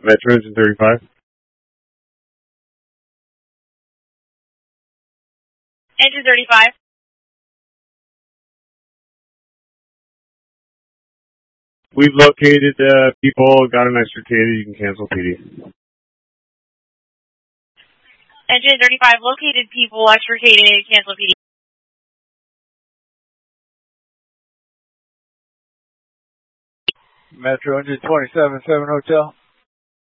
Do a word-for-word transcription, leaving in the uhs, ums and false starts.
Metro Engine thirty-five. Engine thirty-five. We've located uh, people, got an extricated, you can cancel P D. Engine thirty-five, located people, extricated, cancel P D. Metro Engine twenty-seven, seven Hotel.